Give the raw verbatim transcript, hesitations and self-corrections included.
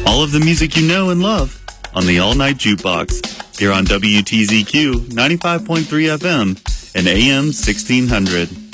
All of the music you know and love on the All Night Jukebox here on W T Z Q ninety-five point three F M and A M sixteen hundred.